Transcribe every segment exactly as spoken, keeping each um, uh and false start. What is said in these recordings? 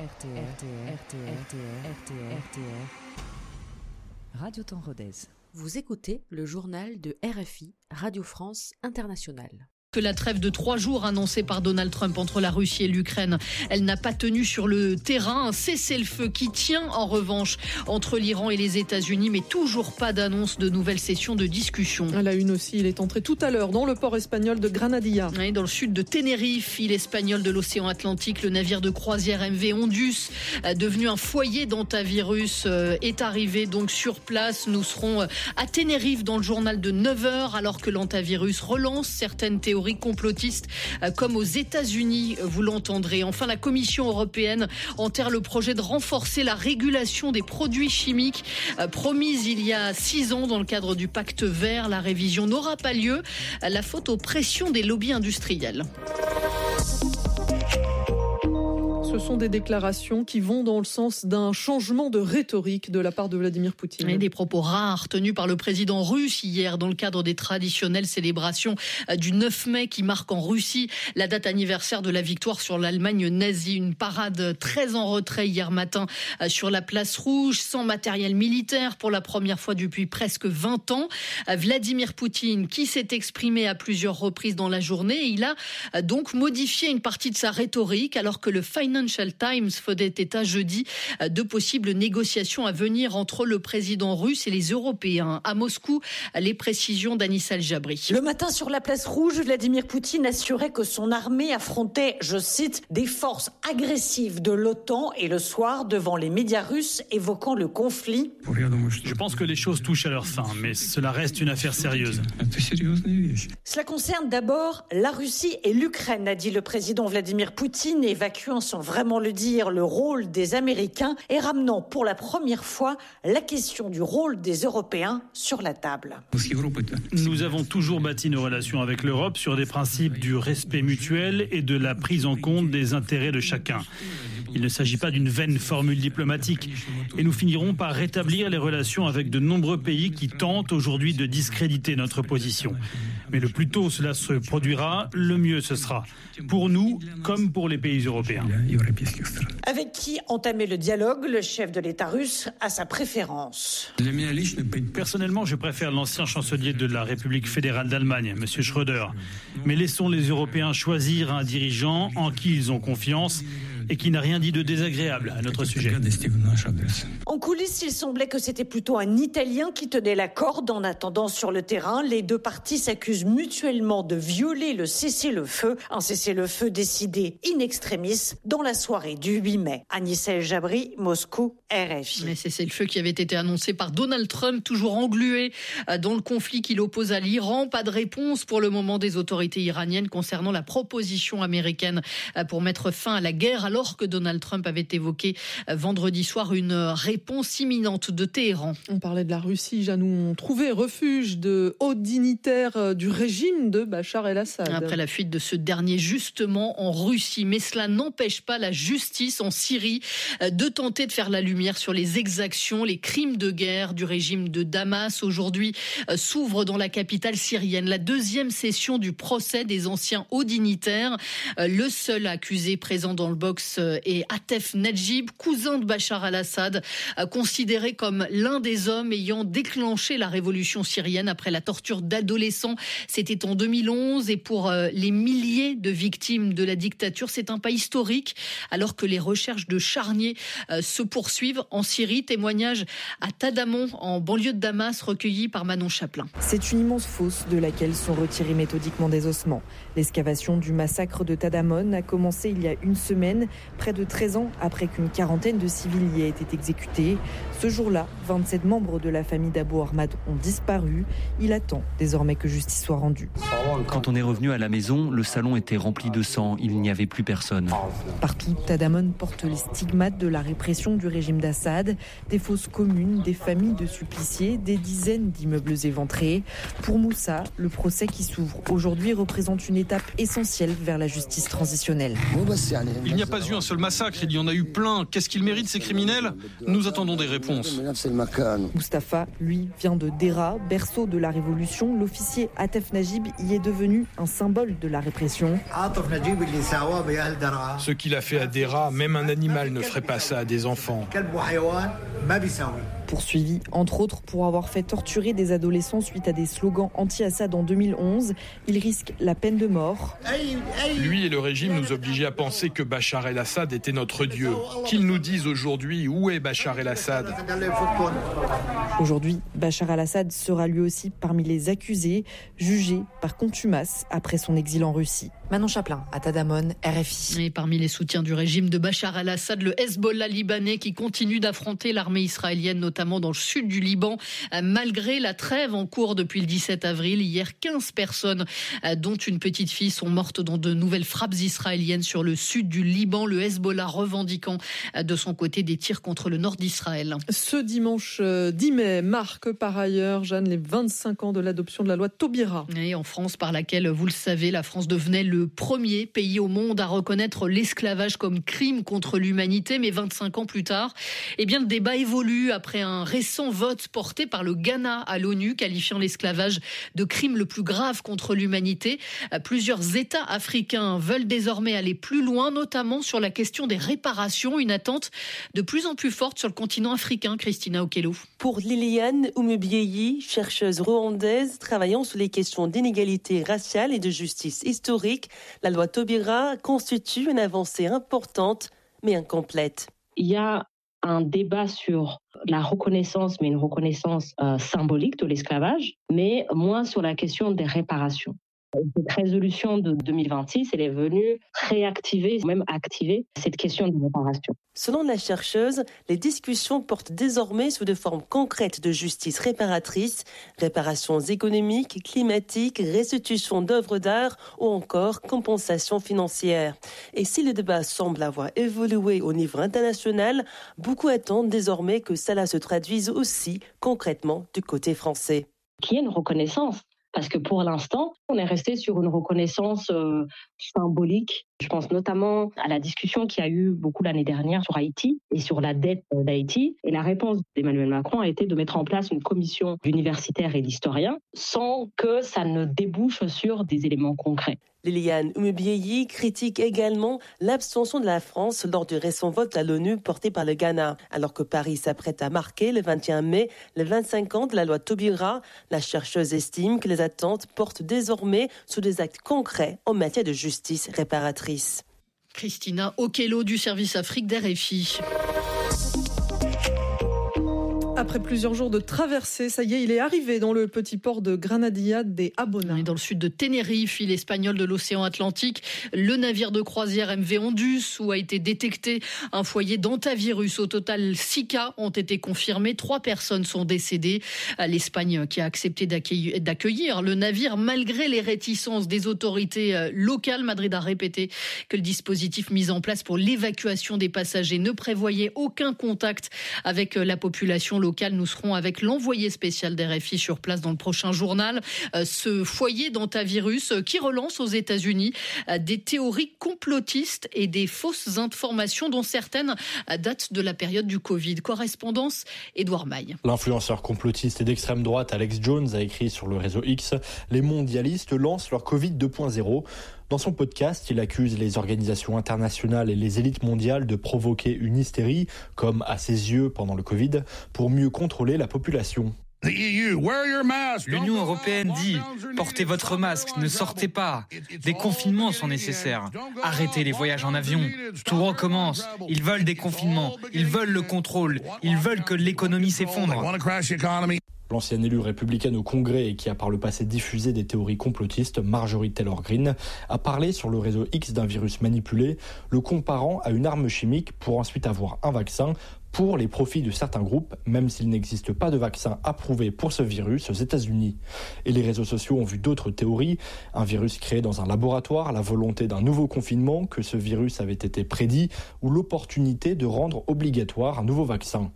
R T R, R T R, R T R, R T R, R T R, Radio Temps Rodez. Vous écoutez le journal de R F I, Radio France Internationale. Que la trêve de trois jours annoncée par Donald Trump entre la Russie et l'Ukraine, elle n'a pas tenu sur le terrain. Un cessez-le-feu qui tient en revanche entre l'Iran et les États-Unis, mais toujours pas d'annonce de nouvelles sessions de discussion. À la une aussi, il est entré tout à l'heure dans le port espagnol de Granadilla. Et dans le sud de Tenerife, île espagnole de l'océan Atlantique, le navire de croisière M V Ondus, devenu un foyer d'antivirus, est arrivé donc sur place. Nous serons à Tenerife dans le journal de neuf heures, alors que l'antivirus relance certaines théories complotistes comme aux États-Unis, vous l'entendrez. Enfin, la Commission européenne enterre le projet de renforcer la régulation des produits chimiques promise il y a six ans dans le cadre du pacte vert. La révision n'aura pas lieu, la faute aux pressions des lobbies industriels. Ce sont des déclarations qui vont dans le sens d'un changement de rhétorique de la part de Vladimir Poutine. Et des propos rares tenus par le président russe hier dans le cadre des traditionnelles célébrations du neuf mai qui marquent en Russie la date anniversaire de la victoire sur l'Allemagne nazie. Une parade très en retrait hier matin sur la place rouge, sans matériel militaire pour la première fois depuis presque vingt ans. Vladimir Poutine qui s'est exprimé à plusieurs reprises dans la journée, il a donc modifié une partie de sa rhétorique alors que le Financial Times faisait état jeudi de possibles négociations à venir entre le président russe et les Européens. À Moscou, les précisions d'Anis Al-Jabri. Le matin sur la place rouge, Vladimir Poutine assurait que son armée affrontait, je cite, des forces agressives de l'OTAN et le soir, devant les médias russes, évoquant le conflit. Je pense que les choses touchent à leur fin, mais cela reste une affaire sérieuse. Cela concerne d'abord la Russie et l'Ukraine, a dit le président Vladimir Poutine, évacuant sans vraiment le dire le rôle des Américains et ramenant pour la première fois la question du rôle des Européens sur la table. Nous avons toujours bâti nos relations avec l'Europe sur des principes du respect mutuel et de la prise en compte des intérêts de chacun. Il ne s'agit pas d'une vaine formule diplomatique et nous finirons par rétablir les relations avec de nombreux pays qui tentent aujourd'hui de discréditer notre position. Mais le plus tôt cela se produira, le mieux ce sera, pour nous comme pour les pays européens. Avec qui entamer le dialogue, le chef de l'État russe a sa préférence. Personnellement, je préfère l'ancien chancelier de la République fédérale d'Allemagne, M. Schröder. Mais laissons les Européens choisir un dirigeant en qui ils ont confiance et qui n'a rien dit de désagréable à notre sujet. En coulisses, il semblait que c'était plutôt un Italien qui tenait la corde. En attendant, sur le terrain, les deux parties s'accusent mutuellement de violer le cessez-le-feu. Un cessez-le-feu décidé in extremis dans la soirée du huit mai. Anis El-Jabri, Moscou, R F I. Mais cessez-le-feu qui avait été annoncé par Donald Trump, toujours englué dans le conflit qui l'oppose à l'Iran. Pas de réponse pour le moment des autorités iraniennes concernant la proposition américaine pour mettre fin à la guerre, alors que Donald Trump avait évoqué vendredi soir une réponse imminente de Téhéran. On parlait de la Russie, Janou, on trouvait refuge de hauts dignitaires du régime de Bachar el-Assad. Après la fuite de ce dernier justement en Russie, mais cela n'empêche pas la justice en Syrie de tenter de faire la lumière sur les exactions, les crimes de guerre du régime de Damas. Aujourd'hui s'ouvre dans la capitale syrienne la deuxième session du procès des anciens hauts dignitaires. Le seul accusé présent dans le box est Atef Najib, cousin de Bachar el-Assad, considéré comme l'un des hommes ayant déclenché la révolution syrienne après la torture d'adolescents. C'était en deux mille onze et pour les milliers de victimes de la dictature, c'est un pas historique alors que les recherches de charniers se poursuivent en Syrie. Témoignage à Tadamon, en banlieue de Damas, recueilli par Manon Chaplin. C'est une immense fosse de laquelle sont retirés méthodiquement des ossements. L'excavation du massacre de Tadamon a commencé il y a une semaine, près de treize ans après qu'une quarantaine de civils y aient été exécutés. Ce jour-là, vingt-sept membres de la famille d'Abou Ahmad ont disparu. Il attend désormais que justice soit rendue. Quand on est revenu à la maison, le salon était rempli de sang. Il n'y avait plus personne. Partout, Tadamon porte les stigmates de la répression du régime d'Assad. Des fosses communes, des familles de suppliciés, des dizaines d'immeubles éventrés. Pour Moussa, le procès qui s'ouvre aujourd'hui représente une étape essentielle vers la justice transitionnelle. Il n'y a pas eu un seul massacre, il y en a eu plein. Qu'est-ce qu'ils méritent, ces criminels ? Nous attendons des réponses. Mustapha, lui, vient de Dera, berceau de la révolution. L'officier Atef Najib y est devenu un symbole de la répression. Ce qu'il a fait à Dera, même un animal ne ferait pas ça à des enfants. Poursuivi, entre autres, pour avoir fait torturer des adolescents suite à des slogans anti-Assad en deux mille onze. Il risque la peine de mort. Lui et le régime nous obligeaient à penser que Bachar el-Assad était notre Dieu. Qu'ils nous disent aujourd'hui où est Bachar el-Assad. Aujourd'hui, Bachar el-Assad sera lui aussi parmi les accusés, jugé par contumace après son exil en Russie. Manon Chaplin, à Tadamon, R F I. Et parmi les soutiens du régime de Bachar el-Assad, le Hezbollah libanais qui continue d'affronter l'armée israélienne, notamment dans le sud du Liban, malgré la trêve en cours depuis le dix-sept avril. Hier, quinze personnes, dont une petite fille, sont mortes dans de nouvelles frappes israéliennes sur le sud du Liban. Le Hezbollah revendiquant de son côté des tirs contre le nord d'Israël. Ce dimanche dix mai marque par ailleurs, Jeanne, les vingt-cinq ans de l'adoption de la loi Taubira. Et en France, par laquelle, vous le savez, la France devenait le premier pays au monde à reconnaître l'esclavage comme crime contre l'humanité. Mais vingt-cinq ans plus tard, eh bien, le débat évolue après un récent vote porté par le Ghana à l'ONU, qualifiant l'esclavage de crime le plus grave contre l'humanité. Plusieurs États africains veulent désormais aller plus loin, notamment sur la question des réparations, une attente de plus en plus forte sur le continent africain. Christina Okello. Pour Liliane Oumubieyi, chercheuse rwandaise travaillant sur les questions d'inégalité raciale et de justice historique, la loi Taubira constitue une avancée importante mais incomplète. Il y a un débat sur la reconnaissance, mais une reconnaissance euh, symbolique de l'esclavage, mais moins sur la question des réparations. Cette résolution de deux mille vingt-six, elle est venue réactiver, même activer cette question de réparation. Selon la chercheuse, les discussions portent désormais sous des formes concrètes de justice réparatrice, réparations économiques, climatiques, restitution d'œuvres d'art ou encore compensation financière. Et si le débat semble avoir évolué au niveau international, beaucoup attendent désormais que cela se traduise aussi concrètement du côté français. Qu'il y ait une reconnaissance. Parce que pour l'instant, on est resté sur une reconnaissance euh, symbolique. Je pense notamment à la discussion qu'il y a eu beaucoup l'année dernière sur Haïti et sur la dette d'Haïti. Et la réponse d'Emmanuel Macron a été de mettre en place une commission d'universitaires et d'historiens sans que ça ne débouche sur des éléments concrets. Liliane Oumubieyi critique également l'abstention de la France lors du récent vote à l'ONU porté par le Ghana. Alors que Paris s'apprête à marquer le vingt et un mai les vingt-cinq ans de la loi Taubira, la chercheuse estime que les attentes portent désormais sur des actes concrets en matière de justice réparatrice. Christina Okello du service Afrique d'R F I. Après plusieurs jours de traversée, ça y est, il est arrivé dans le petit port de Granadilla des Abona. Dans le sud de Tenerife, île espagnole de l'océan Atlantique, le navire de croisière M V Andus, où a été détecté un foyer d'hantavirus. Au total, six cas ont été confirmés. Trois personnes sont décédées. L'Espagne qui a accepté d'accueillir, d'accueillir le navire malgré les réticences des autorités locales. Madrid a répété que le dispositif mis en place pour l'évacuation des passagers ne prévoyait aucun contact avec la population locale. Nous serons avec l'envoyé spécial d'R F I sur place dans le prochain journal. Ce foyer d'hantavirus qui relance aux États-Unis des théories complotistes et des fausses informations dont certaines datent de la période du Covid. Correspondance, Édouard Maille. L'influenceur complotiste et d'extrême droite Alex Jones a écrit sur le réseau X « Les mondialistes lancent leur Covid deux point zéro ». Dans son podcast, il accuse les organisations internationales et les élites mondiales de provoquer une hystérie, comme à ses yeux pendant le Covid, pour mieux contrôler la population. L'Union européenne dit « Portez votre masque, ne sortez pas. Des confinements sont nécessaires. Arrêtez les voyages en avion. Tout recommence. Ils veulent des confinements. Ils veulent le contrôle. Ils veulent que l'économie s'effondre. » L'ancienne élue républicaine au Congrès et qui a par le passé diffusé des théories complotistes, Marjorie Taylor Greene, a parlé sur le réseau X d'un virus manipulé, le comparant à une arme chimique pour ensuite avoir un vaccin pour les profits de certains groupes, même s'il n'existe pas de vaccin approuvé pour ce virus aux États-Unis. Et les réseaux sociaux ont vu d'autres théories, un virus créé dans un laboratoire, la volonté d'un nouveau confinement, que ce virus avait été prédit, ou l'opportunité de rendre obligatoire un nouveau vaccin.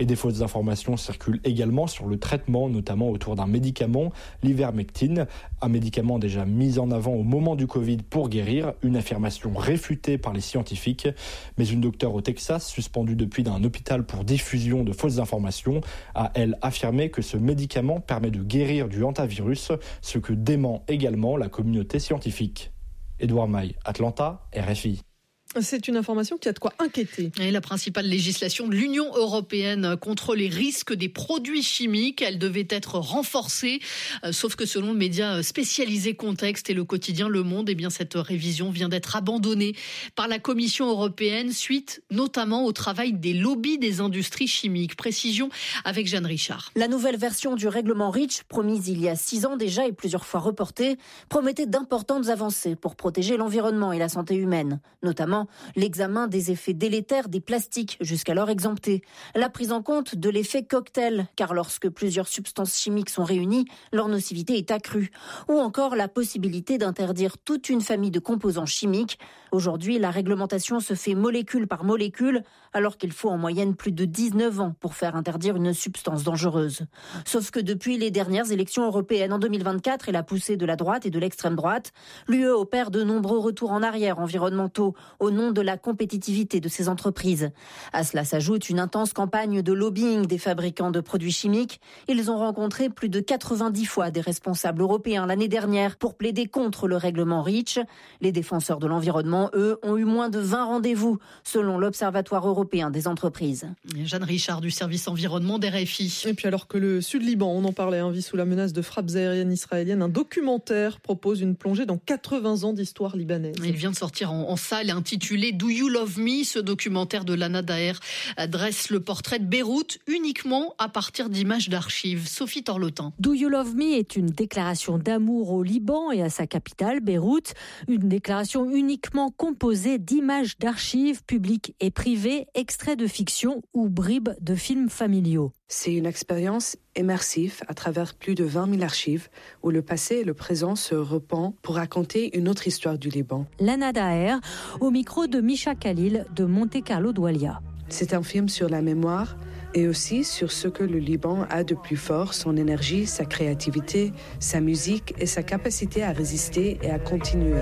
Et des fausses informations circulent également sur le traitement, notamment autour d'un médicament, l'ivermectine, un médicament déjà mis en avant au moment du Covid pour guérir, une affirmation réfutée par les scientifiques. Mais une docteure au Texas, suspendue depuis d'un hôpital pour diffusion de fausses informations, a elle affirmé que ce médicament permet de guérir du hantavirus, ce que dément également la communauté scientifique. Édouard Maille, Atlanta, R F I. C'est une information qui a de quoi inquiéter. Et la principale législation de l'Union européenne contre les risques des produits chimiques, elle devait être renforcée. Euh, sauf que selon le média spécialisé Contexte et le quotidien Le Monde, eh bien cette révision vient d'être abandonnée par la Commission européenne suite notamment au travail des lobbies des industries chimiques. Précision avec Jeanne Richard. La nouvelle version du règlement REACH, promise il y a six ans déjà et plusieurs fois reportée, promettait d'importantes avancées pour protéger l'environnement et la santé humaine, notamment l'examen des effets délétères des plastiques jusqu'alors exemptés, la prise en compte de l'effet cocktail, car lorsque plusieurs substances chimiques sont réunies, leur nocivité est accrue, ou encore la possibilité d'interdire toute une famille de composants chimiques. Aujourd'hui, la réglementation se fait molécule par molécule, alors qu'il faut en moyenne plus de dix-neuf ans pour faire interdire une substance dangereuse. Sauf que depuis les dernières élections européennes en deux mille vingt-quatre et la poussée de la droite et de l'extrême droite, l'U E opère de nombreux retours en arrière environnementaux au nom de la compétitivité de ces entreprises. À cela s'ajoute une intense campagne de lobbying des fabricants de produits chimiques. Ils ont rencontré plus de quatre-vingt-dix fois des responsables européens l'année dernière pour plaider contre le règlement REACH. Les défenseurs de l'environnement, eux, ont eu moins de vingt rendez-vous, selon l'Observatoire européen des entreprises. Jeanne Richard du service environnement d'R F I. Et puis alors que le Sud-Liban, on en parlait, hein, vit sous la menace de frappes aériennes israéliennes, un documentaire propose une plongée dans quatre-vingts ans d'histoire libanaise. Il vient de sortir en, en salle intitulé Do You Love Me ? Ce documentaire de Lana Daher dresse le portrait de Beyrouth uniquement à partir d'images d'archives. Sophie Torlotin. Do You Love Me est une déclaration d'amour au Liban et à sa capitale, Beyrouth. Une déclaration uniquement composée d'images d'archives publiques et privées, extraits de fiction ou bribes de films familiaux. C'est une expérience immersive à travers plus de vingt mille archives où le passé et le présent se repensent pour raconter une autre histoire du Liban. Lana Daher, au micro de Misha Khalil de Monte Carlo Doualia. C'est un film sur la mémoire et aussi sur ce que le Liban a de plus fort, son énergie, sa créativité, sa musique et sa capacité à résister et à continuer.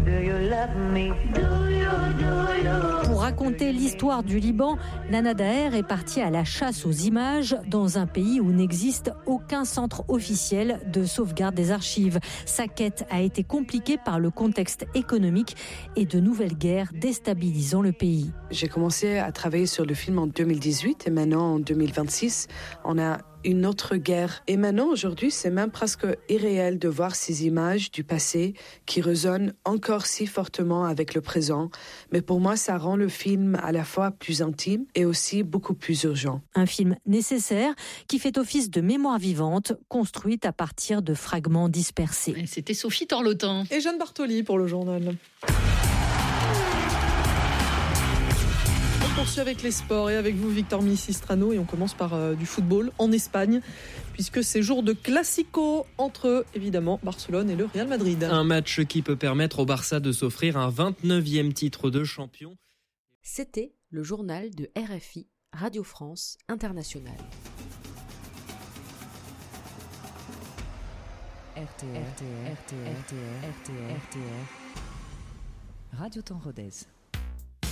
Pour raconter l'histoire du Liban, Lana Daher est partie à la chasse aux images dans un pays où n'existe aucun centre officiel de sauvegarde des archives. Sa quête a été compliquée par le contexte économique et de nouvelles guerres déstabilisant le pays. J'ai commencé à travailler sur le film en deux mille dix-huit et maintenant en deux mille vingt-six, on a une autre guerre. Et maintenant, aujourd'hui, c'est même presque irréel de voir ces images du passé qui résonnent encore si fortement avec le présent. Mais pour moi, ça rend le film à la fois plus intime et aussi beaucoup plus urgent. Un film nécessaire qui fait office de mémoire vivante, construite à partir de fragments dispersés. Et c'était Sophie Torlotin. Et Jeanne Bartoli pour le journal. On poursuit avec les sports et avec vous Victor Misistrano et on commence par euh, du football en Espagne puisque c'est jour de Classico entre évidemment Barcelone et le Real Madrid. Un match qui peut permettre au Barça de s'offrir un vingt-neuvième titre de champion. C'était le journal de R F I, Radio France Internationale. R T R, R T R, R T R, R T R, R T R, Radio Temps Rodez.